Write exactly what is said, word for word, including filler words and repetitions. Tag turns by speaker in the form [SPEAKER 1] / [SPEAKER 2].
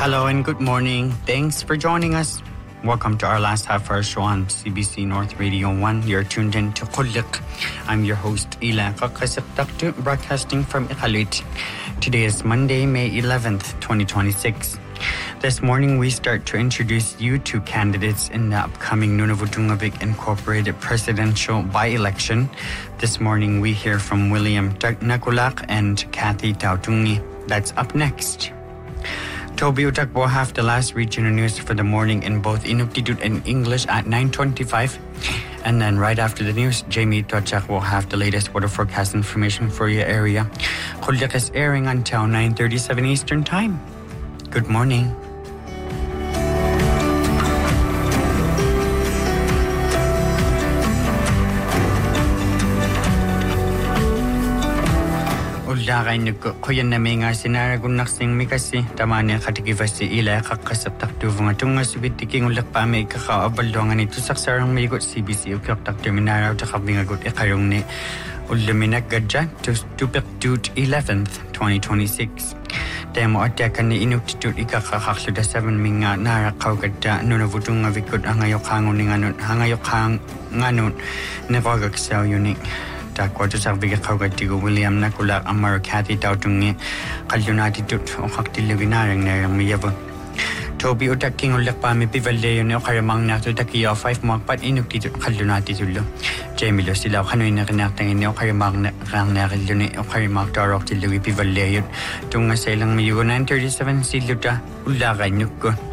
[SPEAKER 1] Hello and good morning. Thanks for joining us. Welcome to our last half of our show on C B C North Radio one. You're tuned in to Khulliq. I'm your host, Ila Kakasiptaktu, broadcasting from Iqaluit. Today is Monday, May eleventh, twenty twenty-six. This morning, we start to introduce you to candidates in the upcoming Nunavutungavik Incorporated presidential by-election. This morning, we hear from William Nakulak and Kathy Tautungi. That's up next. Toby Utak will have the last regional news for the morning in both Inuktitut and English at nine twenty-five. And then right after the news, Jamie Tochak will have the latest weather forecast information for your area. Khulliq is airing until nine thirty-seven Eastern Time. Good morning. Ulakay niko kuyan na may nga sinaragunak sing mikasi tamanya katigivasi ila kakasaptaktu vunga tunga subitiking ulak pa may kakaabalongan ito saksarang maygot C B C ukyok takto minaraw takabingagot ikarong ni uluminak gadya to tupik eleventh, twenty twenty-six. Demo atakan ni Inuktitut ikakakaklo da seven minga narakaw gadya Nunavutungavik angayok hangon ni nganon hangayok hang nganon nagagaksaw yunik. Takwato sa vigakawagatigo William Nakulak Amar Kathy Tautungi Kalyunatitut o kaktiluginarang narang miyabu. Toby utaking ulak pa may pivaldeyo ni o karamang nato takiyo five magpat Inuktitut Kalyunatitulo. Jamie lo sila o kanoy na kinatangin ni o karamang rang nakalyo ni o karamang tarok tilugi pivaldeyo. Tunga sa ilang miyugo nine thirty-seven siluta ulakay nyuko.